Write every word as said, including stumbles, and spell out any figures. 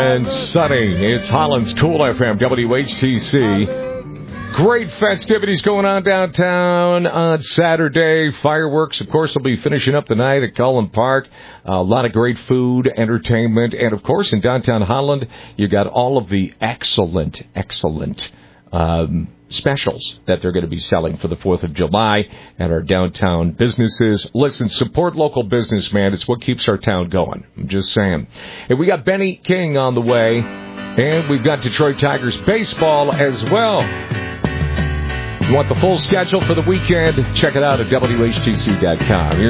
And sunny. It's Holland's Cool F M, W H T C. Great festivities going on downtown on Saturday. Fireworks, of course, will be finishing up the night at Cullen Park. A lot of great food, entertainment, and, of course, in downtown Holland, you got all of the excellent, excellent um, specials that they're going to be selling for the fourth of July at our downtown businesses. Listen, support local business, man. It's what keeps our town going. I'm just saying. And we got Benny King on the way, and we've got Detroit Tigers baseball as well. If you want the full schedule for the weekend, check it out at W H T C dot com.